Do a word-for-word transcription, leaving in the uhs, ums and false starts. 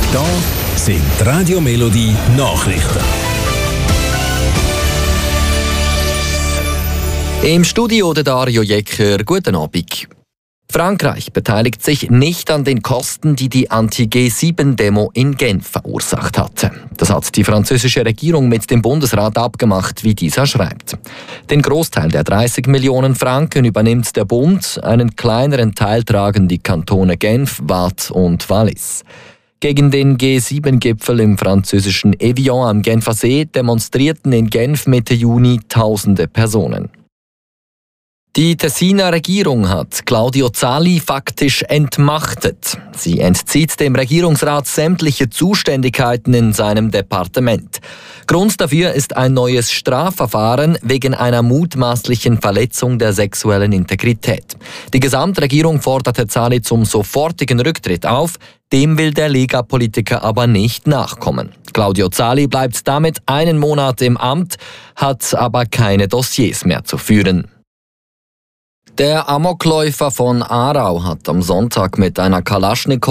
Da sind die Radio Melodie Nachrichten. Im Studio der Dario Jecker, guten Abend. Frankreich beteiligt sich nicht an den Kosten, die die Anti-G sieben Demo in Genf verursacht hatte. Das hat die französische Regierung mit dem Bundesrat abgemacht, wie dieser schreibt. Den Großteil der dreißig Millionen Franken übernimmt der Bund, einen kleineren Teil tragen die Kantone Genf, Waadt und Wallis. Gegen den G sieben Gipfel im französischen Evian am Genfer See demonstrierten in Genf Mitte Juni tausende Personen. Die Tessiner Regierung hat Claudio Zali faktisch entmachtet. Sie entzieht dem Regierungsrat sämtliche Zuständigkeiten in seinem Departement. Grund dafür ist ein neues Strafverfahren wegen einer mutmaßlichen Verletzung der sexuellen Integrität. Die Gesamtregierung forderte Zali zum sofortigen Rücktritt auf, dem will der Lega-Politiker aber nicht nachkommen. Claudio Zali bleibt damit einen Monat im Amt, hat aber keine Dossiers mehr zu führen. Der Amokläufer von Aarau hat am Sonntag mit einer Kalaschnikow